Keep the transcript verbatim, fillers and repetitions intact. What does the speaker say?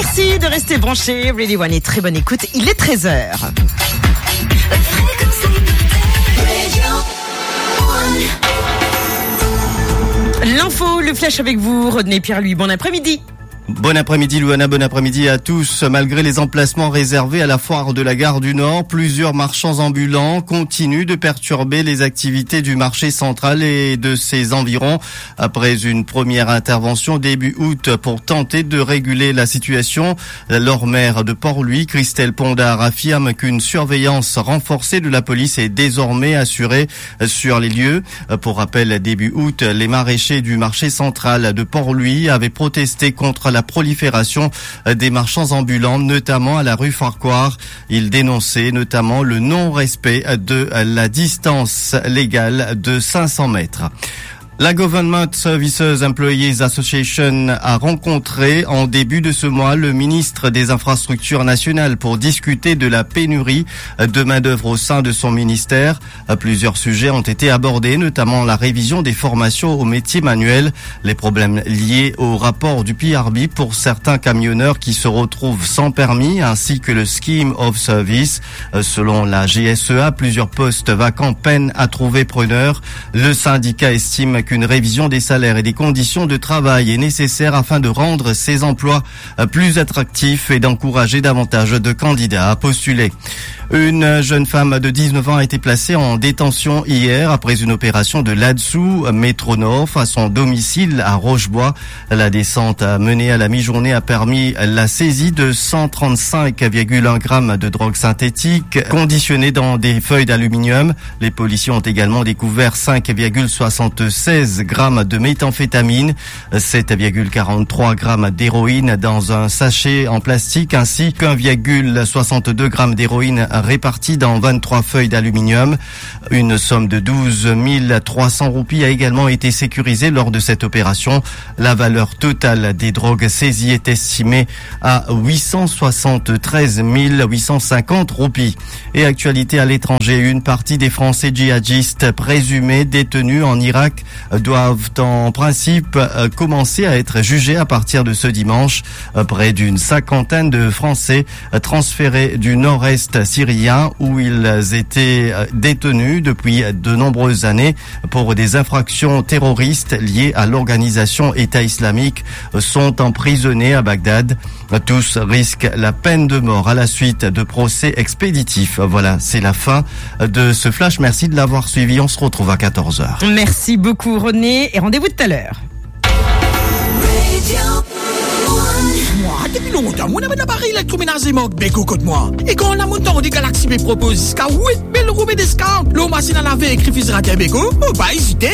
Merci de rester branchés. Really One et très bonne écoute. Il est treize heures. L'info, le flash avec vous, Rodney Pierre-Louis. Bon après-midi. Bon après-midi Louana, bon après-midi à tous. Malgré les emplacements réservés à la foire de la Gare du Nord, plusieurs marchands ambulants continuent de perturber les activités du marché central et de ses environs. Après une première intervention début août pour tenter de réguler la situation, leur maire de Port-Louis, Christelle Pondard, affirme qu'une surveillance renforcée de la police est désormais assurée sur les lieux. Pour rappel, début août, les maraîchers du marché central de Port-Louis avaient protesté contre la prolifération des marchands ambulants, notamment à la rue Farquhar. Ils dénonçaient notamment le non-respect de la distance légale de cinq cents mètres. La Government Services Employees Association a rencontré en début de ce mois le ministre des Infrastructures nationales pour discuter de la pénurie de main-d'œuvre au sein de son ministère. Plusieurs sujets ont été abordés, notamment la révision des formations aux métiers manuels, les problèmes liés au rapport du P R B pour certains camionneurs qui se retrouvent sans permis, ainsi que le Scheme of Service. Selon la G S E A, plusieurs postes vacants peinent à trouver preneur. Le syndicat estime que Une révision des salaires et des conditions de travail est nécessaire afin de rendre ces emplois plus attractifs et d'encourager davantage de candidats à postuler. Une jeune femme de dix-neuf ans a été placée en détention hier après une opération de l'Adsou Métro Nord à son domicile à Rochebois. La descente menée à la mi-journée a permis la saisie de cent trente-cinq virgule un grammes de drogue synthétique conditionnée dans des feuilles d'aluminium. Les policiers ont également découvert cinq virgule soixante-seize grammes de méthamphétamine, sept virgule quarante-trois grammes d'héroïne dans un sachet en plastique ainsi qu'un virgule soixante-deux grammes d'héroïne répartie dans vingt-trois feuilles d'aluminium. Une somme de douze mille trois cents roupies a également été sécurisée lors de cette opération. La valeur totale des drogues saisies est estimée à huit cent soixante-treize mille huit cent cinquante roupies. Et actualité à l'étranger, une partie des Français djihadistes présumés détenus en Irak doivent en principe commencer à être jugés à partir de ce dimanche. Près d'une cinquantaine de Français transférés du nord-est syrien où ils étaient détenus depuis de nombreuses années pour des infractions terroristes liées à l'organisation État islamique sont emprisonnés à Bagdad. Tous risquent la peine de mort à la suite de procès expéditifs. Voilà, c'est la fin de ce flash. Merci de l'avoir suivi. On se retrouve à quatorze heures. Merci beaucoup Rodney et rendez-vous tout à l'heure. Moi, depuis longtemps, on avait un appareil électroménager Mock Beko contre moi. Et quand on a monté en des Galaxy B propose jusqu'à huit mille roupies de discount, l'eau machine à laver écrit Fils Rater Beko, oh, bah hésitez.